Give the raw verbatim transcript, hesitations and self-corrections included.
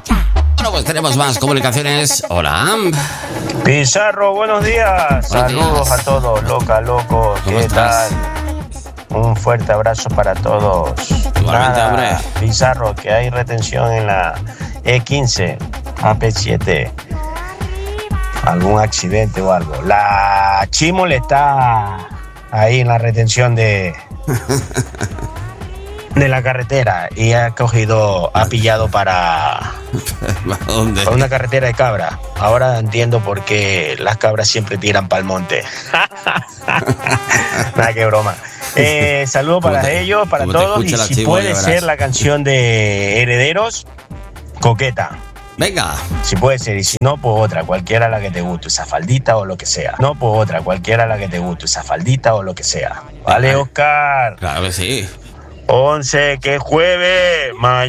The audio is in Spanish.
Bueno, pues tenemos más comunicaciones. Hola. Pizarro, buenos días. Buenos Saludos días. a todos, loca, loco. ¿Cómo ¿Qué estás? tal? Un fuerte abrazo para todos. Igualmente, hombre. Pizarro, que hay retención en la E quince, A P siete. Algún accidente o algo. La Chimol está ahí en la retención de de la carretera y ha cogido, ha pillado para, ¿Dónde? para una carretera de cabra. Ahora entiendo por qué las cabras siempre tiran para el monte. Nada, que broma. Eh, saludos ¿Cómo para te- ellos, para cómo te todos. Y escucha la si Chimol, puede ya verás. ser la canción de Herederos, Coqueta. Venga. Si puede ser, y si no, pues otra, cualquiera la que te guste, esa faldita o lo que sea. No, pues otra, cualquiera la que te guste, esa faldita o lo que sea. Vale, Oscar. Claro que sí. once, que es jueves. Mañana.